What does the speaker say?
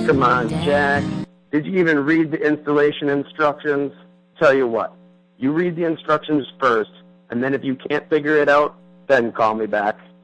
Come on, Jack. Did you even read the installation instructions? Tell you what, you read the instructions first, and then if you can't figure it out, then call me back.